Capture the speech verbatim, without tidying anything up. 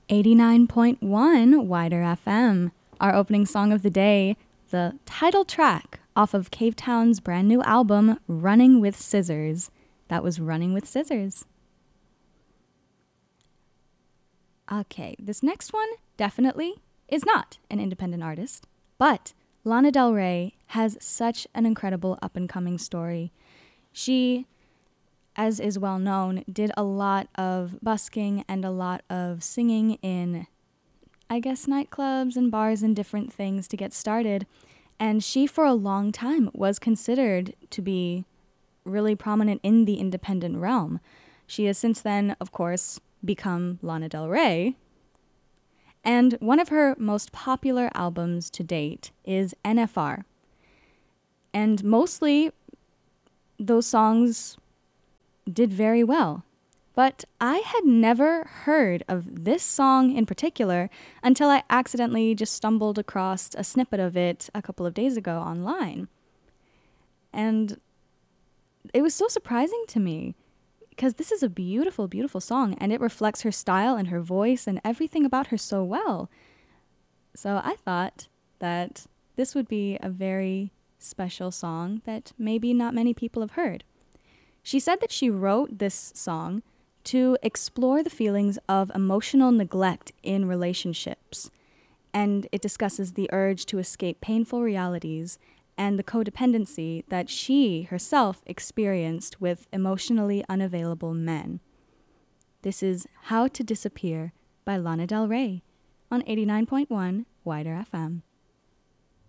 eighty-nine point one Wider F M. Our opening song of the day, the title track off of Cavetown's brand new album, Running with Scissors. That was Running with Scissors. Okay, this next one definitely is not an independent artist, but Lana Del Rey has such an incredible up-and-coming story. She, as is well known, did a lot of busking and a lot of singing in, I guess, nightclubs and bars and different things to get started. And she, for a long time, was considered to be really prominent in the independent realm. She has since then, of course, become Lana Del Rey. And one of her most popular albums to date is N F R. And mostly those songs did very well. But I had never heard of this song in particular until I accidentally just stumbled across a snippet of it a couple of days ago online. And it was so surprising to me because this is a beautiful, beautiful song and it reflects her style and her voice and everything about her so well. So I thought that this would be a very special song that maybe not many people have heard. She said that she wrote this song to explore the feelings of emotional neglect in relationships, and it discusses the urge to escape painful realities and the codependency that she herself experienced with emotionally unavailable men. This is How to Disappear by Lana Del Rey on eighty-nine point one Wider F M.